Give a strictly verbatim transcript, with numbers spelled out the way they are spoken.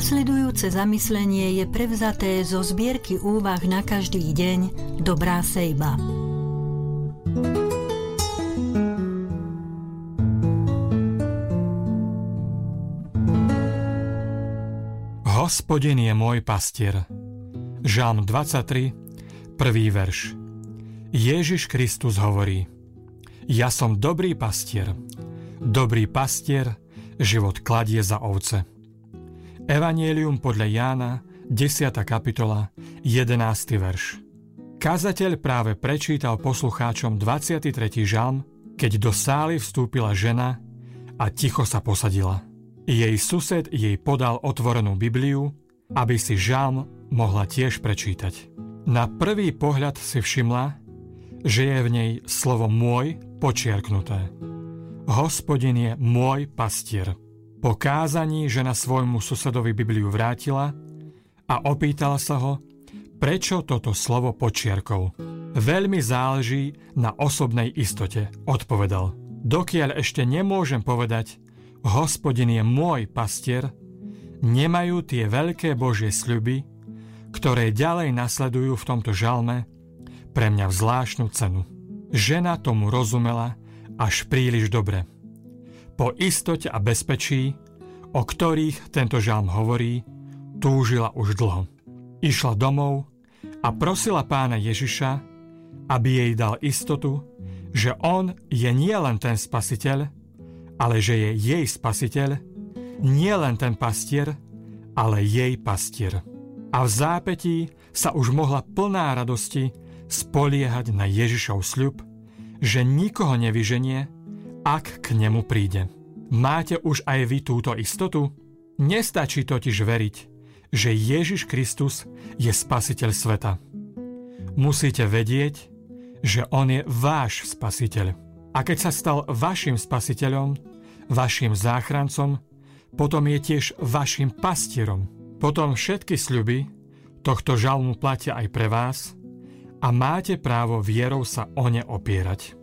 Nasledujúce zamyslenie je prevzaté zo zbierky úvah na každý deň Dobrá sejba. Hospodin je môj pastier. Žalm dvadsaťtri, prvý verš. Ježiš Kristus hovorí: Ja som dobrý pastier. Dobrý pastier život kladie za ovce. Evanjelium podľa Jána, desiata kapitola, jedenásty verš. Kazateľ práve prečítal poslucháčom dvadsiaty tretí žalm, keď do sály vstúpila žena a ticho sa posadila. Jej sused jej podal otvorenú Bibliu, aby si žalm mohla tiež prečítať. Na prvý pohľad si všimla, že je v nej slovo môj počiarknuté. Hospodin je môj pastier. Po kázaní žena svojmu susedovi Bibliu vrátila a opýtala sa ho, prečo toto slovo počiarkol. Veľmi záleží na osobnej istote, odpovedal. Dokiaľ ešte nemôžem povedať, Hospodin je môj pastier, nemajú tie veľké Božie sľuby, ktoré ďalej nasledujú v tomto žalme, pre mňa zvláštnu cenu. Žena tomu rozumela až príliš dobre. Po istote a bezpečí, o ktorých tento žalm hovorí, túžila už dlho. Išla domov a prosila Pána Ježiša, aby jej dal istotu, že on je nielen ten spasiteľ, ale že je jej spasiteľ, nielen ten pastier, ale jej pastier. A v zápätí sa už mohla plná radosti spoliehať na Ježišov sľub, že nikoho nevyženie, ak k nemu príde. Máte už aj vy túto istotu? Nestačí totiž veriť, že Ježiš Kristus je spasiteľ sveta. Musíte vedieť, že on je váš spasiteľ. A keď sa stal vašim spasiteľom, vašim záchrancom, potom je tiež vašim pastierom. Potom všetky sľuby tohto žalmu platia aj pre vás a máte právo vierou sa o ne opierať.